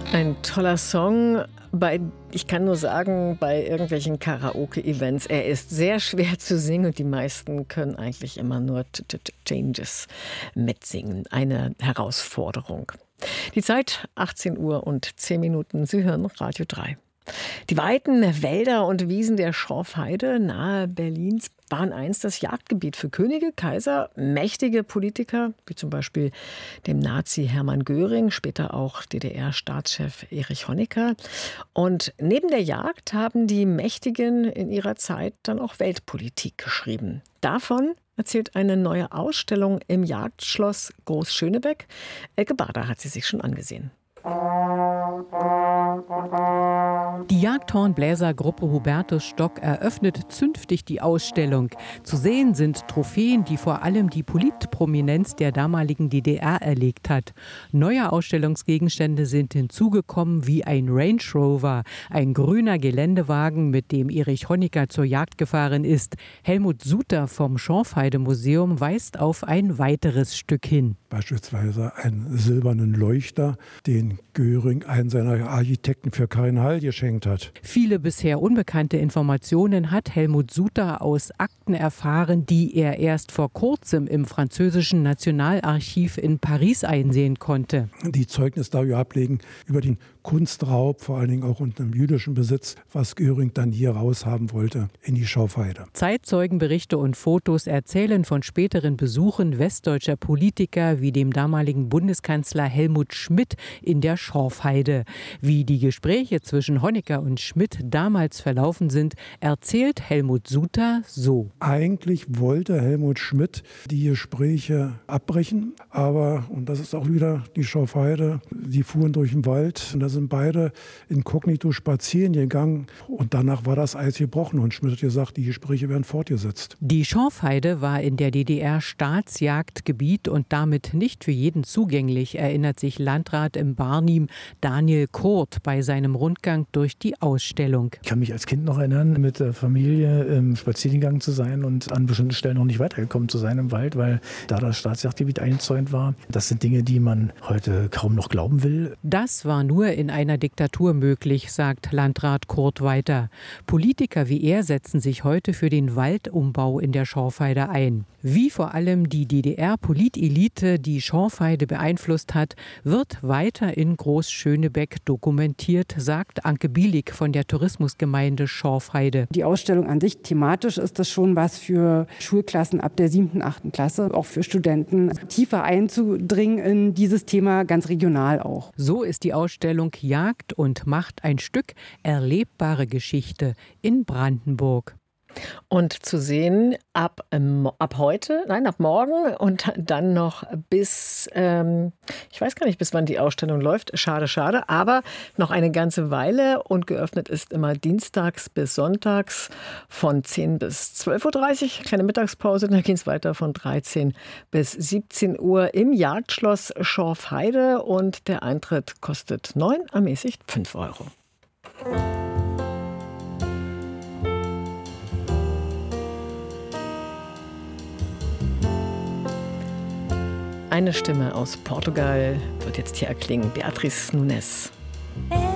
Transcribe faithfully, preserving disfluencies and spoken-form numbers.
Ein toller Song. Bei, ich kann nur sagen, bei irgendwelchen Karaoke-Events, er ist sehr schwer zu singen und die meisten können eigentlich immer nur Changes mitsingen. Eine Herausforderung. Die Zeit achtzehn Uhr und zehn Minuten. Sie hören Radio drei. Die weiten Wälder und Wiesen der Schorfheide nahe Berlins waren einst das Jagdgebiet für Könige, Kaiser, mächtige Politiker, wie zum Beispiel dem Nazi Hermann Göring, später auch D D R-Staatschef Erich Honecker. Und neben der Jagd haben die Mächtigen in ihrer Zeit dann auch Weltpolitik geschrieben. Davon erzählt eine neue Ausstellung im Jagdschloss Groß-Schönebeck. Elke Bader hat sie sich schon angesehen. Die Jagdhornbläsergruppe Hubertus Stock eröffnet zünftig die Ausstellung. Zu sehen sind Trophäen, die vor allem die Politprominenz der damaligen D D R erlegt hat. Neue Ausstellungsgegenstände sind hinzugekommen wie ein Range Rover, ein grüner Geländewagen, mit dem Erich Honecker zur Jagd gefahren ist. Helmut Suter vom Schorfheide-Museum weist auf ein weiteres Stück hin. Beispielsweise einen silbernen Leuchter, den Göring einen seiner Architekten für keinen Hall geschenkt hat. Viele bisher unbekannte Informationen hat Helmut Suter aus Akten erfahren, die er erst vor kurzem im französischen Nationalarchiv in Paris einsehen konnte. Die Zeugnis dafür ablegen über den Kunstraub, vor allen Dingen auch unter dem jüdischen Besitz, was Göring dann hier raushaben wollte in die Schorfheide. Zeitzeugenberichte und Fotos erzählen von späteren Besuchen westdeutscher Politiker wie dem damaligen Bundeskanzler Helmut Schmidt in der Schorfheide. Wie die Gespräche zwischen Honecker und Schmidt damals verlaufen sind, erzählt Helmut Suter so. Eigentlich wollte Helmut Schmidt die Gespräche abbrechen, aber, und das ist auch wieder die Schorfheide, die fuhren durch den Wald und da sind beide inkognito spazieren gegangen und danach war das Eis gebrochen und Schmidt hat gesagt, die Gespräche werden fortgesetzt. Die Schorfheide war in der D D R Staatsjagdgebiet und damit nicht für jeden zugänglich, erinnert sich Landrat im Barnim Daniel Kurt bei seinem Rundgang durch die Ausstellung. Ich kann mich als Kind noch erinnern, mit der Familie im Spaziergang zu sein und an bestimmten Stellen noch nicht weitergekommen zu sein im Wald, weil da das Staatsjagdgebiet eingezäunt war. Das sind Dinge, die man heute kaum noch glauben will. Das war nur in einer Diktatur möglich, sagt Landrat Kurt weiter. Politiker wie er setzen sich heute für den Waldumbau in der Schorfheide ein. Wie vor allem die D D R-Politelite die Schorfheide beeinflusst hat, wird weiter in Groß-Schönebeck dokumentiert, sagt Anke Bielik von der Tourismusgemeinde Schorfheide. Die Ausstellung an sich, thematisch ist das schon was für Schulklassen ab der siebten, achten Klasse, auch für Studenten, tiefer einzudringen in dieses Thema, ganz regional auch. So ist die Ausstellung Jagd und Macht ein Stück erlebbare Geschichte in Brandenburg. Und zu sehen ab, ähm, ab heute, nein, ab morgen und dann noch bis, ähm, ich weiß gar nicht, bis wann die Ausstellung läuft. Schade, schade, aber noch eine ganze Weile und geöffnet ist immer dienstags bis sonntags von zehn bis zwölf Uhr dreißig, kleine Mittagspause, dann geht es weiter von dreizehn bis siebzehn Uhr im Jagdschloss Schorfheide und der Eintritt kostet neun, ermäßigt fünf Euro. Eine Stimme aus Portugal wird jetzt hier erklingen, Beatriz Nunes.